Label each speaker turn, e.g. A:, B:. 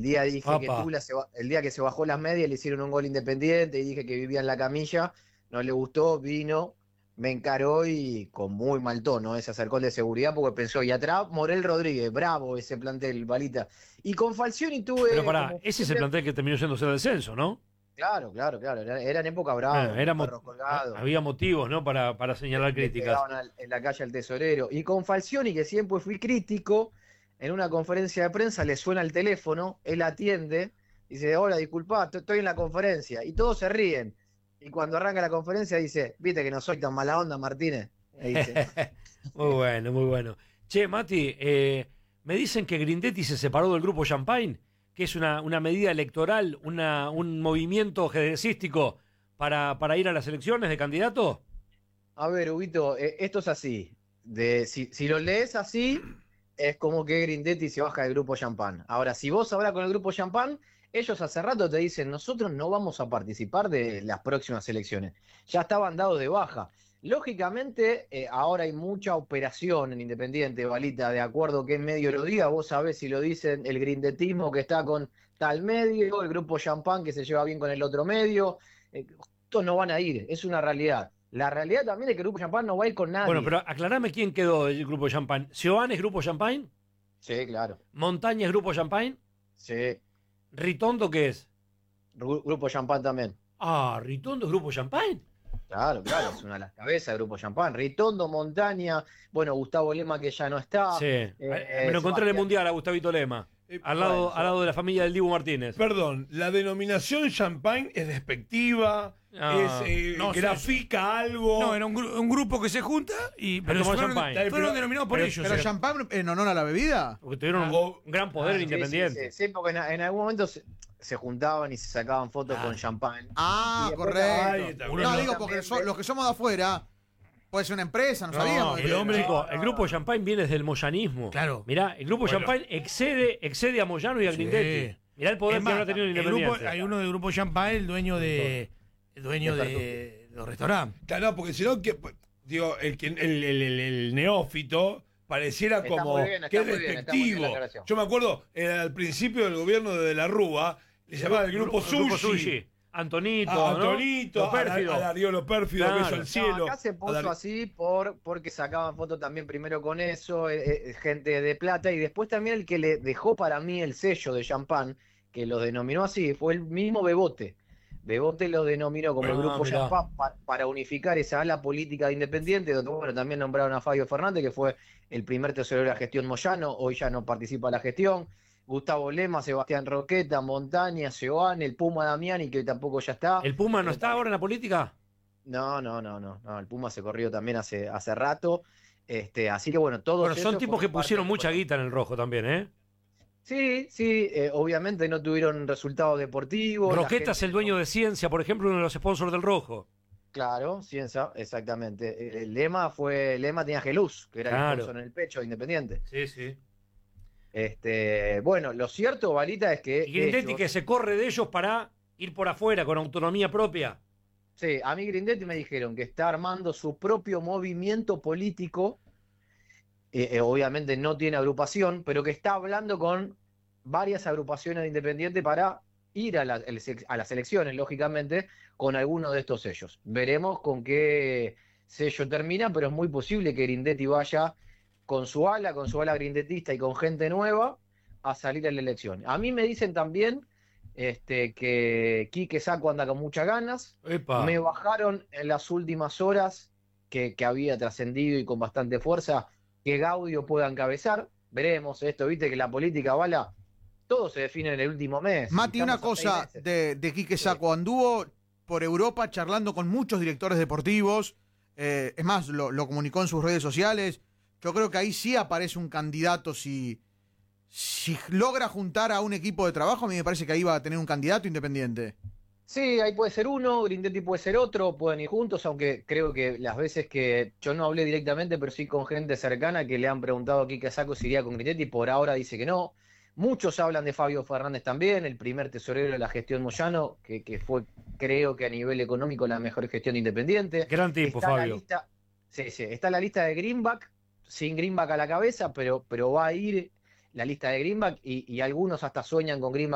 A: día dije que
B: Apa.
A: el día que se bajó las medias le hicieron un gol Independiente y dije que vivía en la camilla, no le gustó, vino, me encaró y con muy mal tono, se acercó el de seguridad porque pensó, y atrás Morel Rodríguez, bravo ese plantel, Balita. Y con Falcioni
B: Pero
A: tuve,
B: pará,
A: como
B: ese es el
A: siempre,
B: plantel que terminó yéndose al descenso, ¿no?
A: claro, era en época
B: Bueno,
A: bravo, con perros colgados.
B: había motivos, ¿no? Para señalar
A: Le
B: críticas.
A: pegaban en la calle al tesorero. Y con Falcioni, que siempre fui crítico, en una conferencia de prensa le suena el teléfono, él atiende, dice, hola, disculpa, estoy en la conferencia. Y todos se ríen. Y cuando arranca la conferencia dice, viste que no soy tan mala onda, Martínez. Me dice.
B: Muy bueno, muy bueno. Che, Mati, me dicen que Grindetti se separó del grupo Champagne, que es una medida electoral, un movimiento ajedrecístico para ir a las elecciones de candidato.
A: A ver, Huguito, esto es así. Si lo lees así, es como que Grindetti se baja del grupo Champagne. Ahora, si vos hablas con el grupo Champagne, ellos hace rato te dicen, nosotros no vamos a participar de las próximas elecciones. Ya estaban dados de baja. Lógicamente, ahora hay mucha operación en Independiente, Balita, de acuerdo a qué medio lo diga. Vos sabés si lo dicen el grindetismo que está con tal medio, el grupo Champagne que se lleva bien con el otro medio. Estos no van a ir, es una realidad. La realidad también es que el grupo Champagne no va a ir con
B: Bueno,
A: nadie.
B: pero aclarame quién quedó del grupo Champagne. ¿Sioán es grupo Champagne?
A: Sí, claro.
B: ¿Montaña es grupo Champagne?
A: Sí.
B: ¿Ritondo qué es?
A: Grupo Champagne también.
B: Ah, Ritondo es grupo Champagne.
A: Claro, es una de las cabezas del grupo Champagne. Ritondo, Montaña, bueno, Gustavo Lema que ya no está.
B: Sí. Me lo encontré en el
A: Sebastián.
B: Mundial a Gustavito Lema. Al
A: Bueno,
B: lado de la familia del Dibu Martínez.
C: Perdón, la denominación champagne es despectiva,
B: Ah,
D: no,
C: grafica algo.
D: No, era un grupo que se junta y pero
B: tomar
D: fueron,
B: champagne.
D: fueron denominados por ellos.
E: Pero
D: era.
E: champán en honor a la bebida.
B: Porque tuvieron un gran poder independiente.
A: Sí, porque en algún momento se juntaban y se sacaban fotos con champagne.
E: Ah,
A: Y después
E: correcto.
C: también-
E: No, digo,
A: también
E: porque
A: ve-
E: los que somos de afuera, puede ser una empresa, no sabíamos.
B: El hombre, el grupo Champagne viene desde el moyanismo.
D: Claro.
B: Mirá, el grupo
C: Bueno.
B: Champagne excede a Moyano y a Grindetti. Mirá el poder
D: Es
B: que
D: más,
B: habrá tenido el Independiente.
D: hay uno del grupo Champagne, el dueño de los restaurantes.
C: Claro, no, porque si no, digo, el neófito pareciera
A: Está
C: como
A: muy bien, está
C: que es
A: muy bien, está muy bien
C: despectivo.
A: la aclaración.
C: Yo me acuerdo, al principio del gobierno de la Rúa, le llamaban el grupo Sushi.
B: Antonito,
C: A
B: ¿no?
C: Antonito,
B: Los pérfidos.
C: a Darío Los Pérfidos,
B: Claro.
C: beso al cielo.
A: Acá se puso así porque sacaban fotos también primero con eso, gente de plata, y después también el que le dejó para mí el sello de champán, que lo denominó así, fue el mismo Bebote. Bebote lo denominó como el grupo
B: mirá.
A: champán para unificar esa ala política de Independiente, donde bueno, también nombraron a Fabio Fernández, que fue el primer tesorero de la gestión Moyano, hoy ya no participa en la gestión. Gustavo Lema, Sebastián Roqueta, Montaña, Sioán, el Puma Damiani, que tampoco ya está.
B: ¿El Puma no está ahora en la política?
A: No, el Puma se corrió también hace rato. Así que bueno, todos
B: Bueno, son
A: esos
B: tipos que
A: fueron parte
B: pusieron
A: del
B: mucha
A: grupo.
B: guita en el rojo también, ¿eh?
A: Sí, obviamente no tuvieron resultados deportivos.
B: Roqueta es el dueño de Ciencia, por ejemplo, uno de los sponsors del rojo.
A: Claro, Cienza, exactamente. El Lema tenía Geluz, que era el
B: Claro.
A: sponsor en el pecho de Independiente.
B: Sí, sí.
A: Bueno, lo cierto, Balita, es que
B: Y Grindetti
A: ellos-
B: que se corre de ellos para ir por afuera con autonomía propia.
A: Sí, a mí Grindetti me dijeron que está armando su propio movimiento político. Obviamente no tiene agrupación, pero que está hablando con varias agrupaciones de Independiente para ir a las elecciones, lógicamente, con alguno de estos sellos. Veremos con qué sello termina, pero es muy posible que Grindetti vaya con su ala grindetista y con gente nueva a salir a la elección. A mí me dicen también que Quique Sacco anda con muchas ganas.
B: Epa.
A: Me bajaron en las últimas horas que había trascendido y con bastante fuerza que Gaudio pueda encabezar. Veremos esto, viste que la política, Bala, todo se define en el último mes.
E: Mati, una
A: Estamos a 6
E: cosa
A: meses.
E: de Quique Sacco. Anduvo por Europa charlando con muchos directores deportivos. Es más, lo comunicó en sus redes sociales. Yo creo que ahí sí aparece un candidato. Si logra juntar a un equipo de trabajo, a mí me parece que ahí va a tener un candidato Independiente.
A: Sí, ahí puede ser uno, Grindetti puede ser otro, pueden ir juntos, aunque creo que las veces que yo no hablé directamente, pero sí con gente cercana que le han preguntado a Quique Sacco si iría con Grindetti, por ahora dice que no. Muchos hablan de Fabio Fernández también, el primer tesorero de la gestión Moyano, que fue, creo que a nivel económico, la mejor gestión de Independiente.
B: Gran tipo,
A: Está la
B: Fabio.
A: lista, sí, está la lista de Greenback, sin Greenback a la cabeza, pero va a ir la lista de Greenback y algunos hasta sueñan con Greenback